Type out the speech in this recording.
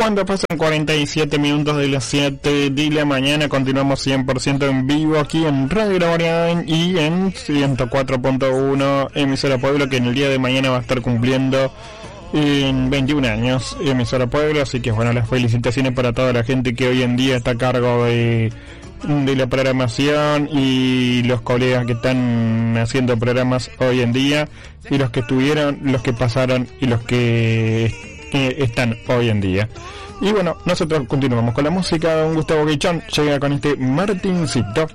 Cuando pasan 47 minutos de las 7 de la mañana, continuamos 100% en vivo aquí en Radio La Variedad y en 104.1 emisora Pueblo, que en el día de mañana va a estar cumpliendo en 21 años emisora Pueblo. Así que bueno, las felicitaciones para toda la gente que hoy en día está a cargo de la programación y los colegas que están haciendo programas hoy en día, y los que estuvieron, los que pasaron y los que están hoy en día. Y bueno, nosotros continuamos con la música. Un Gustavo Guichón llega con este Martincito.